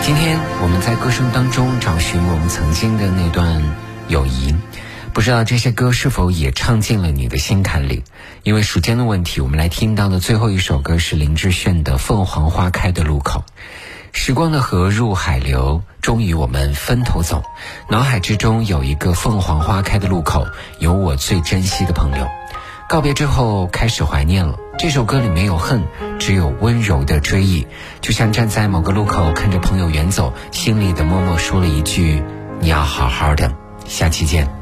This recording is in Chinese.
今天我们在歌声当中找寻我们曾经的那段友谊，不知道这些歌是否也唱进了你的心坎里。因为时间的问题，我们来听到的最后一首歌是林志炫的《凤凰花开的路口》。时光的河入海流，终于我们分头走，脑海之中有一个凤凰花开的路口，有我最珍惜的朋友。告别之后开始怀念了，这首歌里没有恨，只有温柔的追忆，就像站在某个路口看着朋友远走，心里的默默说了一句你要好好的。下期见。